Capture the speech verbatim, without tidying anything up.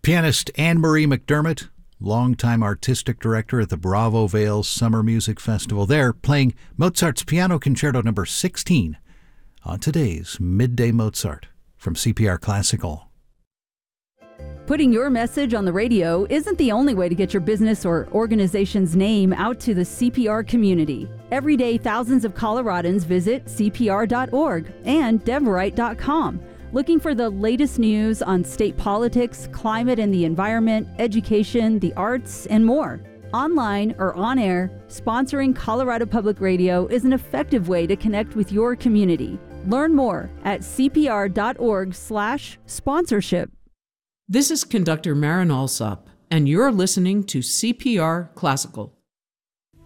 Pianist Anne-Marie McDermott, longtime artistic director at the Bravo Vale Summer Music Festival. They're playing Mozart's Piano Concerto number sixteen on today's Midday Mozart from C P R Classical. Putting your message on the radio isn't the only way to get your business or organization's name out to the C P R community. Every day, thousands of Coloradans visit C P R dot org and Deverite dot com, looking for the latest news on state politics, climate and the environment, education, the arts, and more. Online or on air, sponsoring Colorado Public Radio is an effective way to connect with your community. Learn more at C P R dot org slash sponsorship. This is conductor Marin Alsop, and you're listening to C P R Classical.